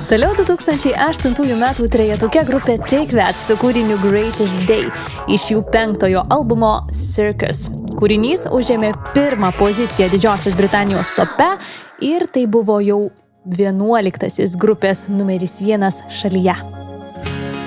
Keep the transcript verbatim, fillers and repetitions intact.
Toliau du tūkstančiai aštuntųjų metų trejetuke grupė Take That su kūriniu Greatest Day iš jų penktojo albumo Circus. Kūrinys užėmė pirmą poziciją Didžiosios Britanijos tope ir tai buvo jau vienuoliktasis grupės numeris vienas šalyje.